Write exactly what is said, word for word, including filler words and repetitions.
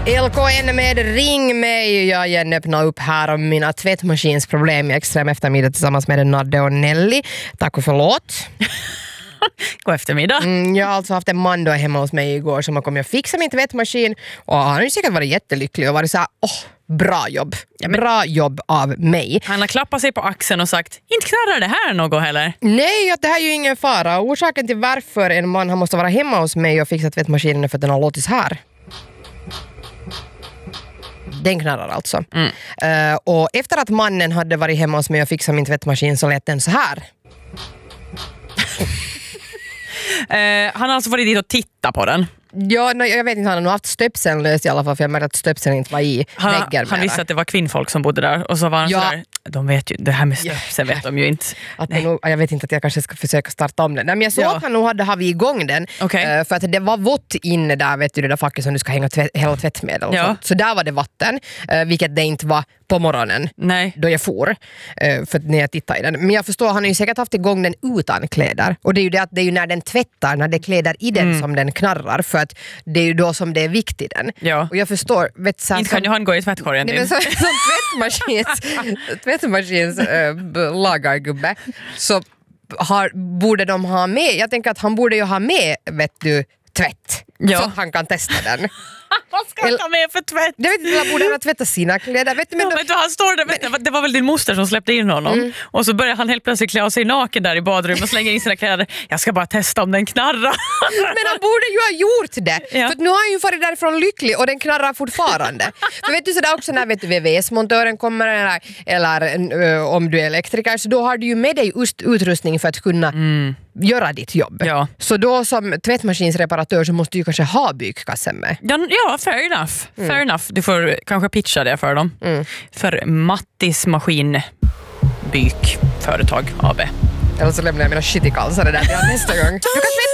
L K N med Ring mig. Jag igen öppnar upp här om mina tvättmaskinsproblem i extrem eftermiddag tillsammans med Nadde och Nelly. Tack och förlåt. God eftermiddag. Mm, jag har alltså haft en man då hemma hos mig igår som har kommit och fixat min tvättmaskin. Och han har ju säkert varit jättelycklig och varit så här, åh, bra jobb. Ja, men bra jobb av mig. Han har klappat sig på axeln och sagt, inte knarrar det här något heller. Nej, att det här är ju ingen fara. Orsaken till varför en man har måste vara hemma hos mig och fixa tvättmaskinen är för att den har låtit så här. Den knarrar alltså. Mm. Uh, och efter att mannen hade varit hemma hos mig och fixat min tvättmaskin så lät den så här. uh, han har alltså varit dit och tittat på den. Ja, no, jag vet inte, han har nog haft stöpseln löst i alla fall, för jag märkte att stöpseln inte var i han, väggar. Han visste att det var kvinnfolk som bodde där och så var han ja. sådär, de vet ju, det här med stöpseln vet de ju inte. Att nog, jag vet inte att jag kanske ska försöka starta om den. Nej, men jag såg ja. att han nog hade haft igång den. Okay. Uh, för att det var vått inne där, vet du, det där facket som du ska hänga tvätt, hela tvättmedel och ja. sånt. Så där var det vatten, uh, vilket det inte var på morgonen. Nej. Då jag for, uh, för när jag tittade i den. Men jag förstår, han har ju säkert haft igång den utan kläder. Och det är ju det att det är ju när den tvättar, när det är kläder i den mm. som den knarrar, för att det är ju då som det är viktigt i den. Ja. Och jag förstår, vet så, inte kan ju han gå i tvättkorgen. Nej, men så, som tvättmaskins, tvättmaskins äh, lagargubbe så har, borde de ha med, jag tänker att han borde ju ha med, vet du, tvätt. Ja. Så att han kan testa den. Vad ska han ta med för tvätt? Jag vet inte, jag borde han tvätta sina kläder. Vet du, men ja, då... vet du, han står där, vet du, det var väl din moster som släppte in honom. Mm. Och så började han helt plötsligt klä av sig naken där i badrummet och slänga in sina kläder. Jag ska bara testa om den knarrar. Men han borde ju ha gjort det. Ja. För nu har han ju farit därifrån lycklig och den knarrar fortfarande. För vet du sådär också när vet du, V V S-montören kommer eller, eller uh, om du är elektriker, så då har du ju med dig just utrustning för att kunna mm. göra ditt jobb. Ja. Så då som tvättmaskinsreparatör så måste du ju kanske ha bykkassen med. Ja, ja fair enough. Mm. Fair enough. Du får kanske pitcha det för dem. Mm. För Mattis maskinbykföretag A B. Eller så lämnar jag mina shitty kalsar där till nästa gång. Du kan